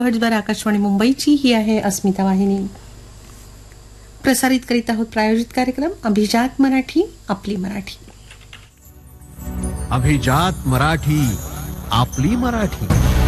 हजबर आकाशवाणी मुंबईची ही आहे अस्मिता वाहिनी. प्रसारित करीत आहोत प्रायोजित कार्यक्रम अभिजात मराठी आपली मराठी. अभिजात मराठी आपली मराठी.